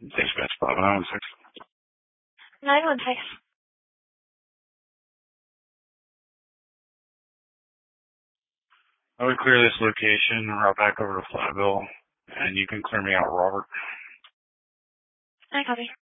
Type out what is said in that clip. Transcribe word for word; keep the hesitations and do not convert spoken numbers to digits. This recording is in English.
Dispatch five nine six. nine one six. I would clear this location and route back over to Flatville, and you can clear me out, Robert. I copy.